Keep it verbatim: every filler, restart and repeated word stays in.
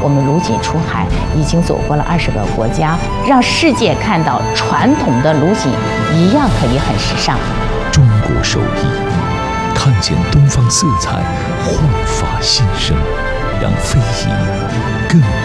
我们如锦出海，已经走过了二十个国家，让世界看到传统的卢锦一样可以很时尚。 中国手艺，看见东方色彩，焕发新生，让非遗更